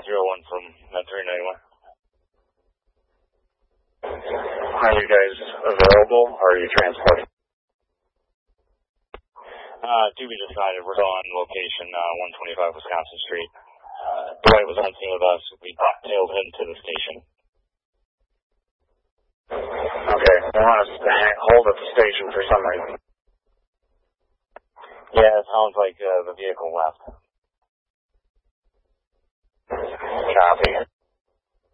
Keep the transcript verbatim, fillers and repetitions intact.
zero one from Met three ninety-one. Are you guys available, or are you transporting? Uh, to be decided. We're still on location, uh, one twenty-five Wisconsin Street. Uh, Dwight was on scene with us. We tailed him to the station. Okay, I want us to hold at the station for some reason. Yeah, it sounds like uh, the vehicle left. Copy.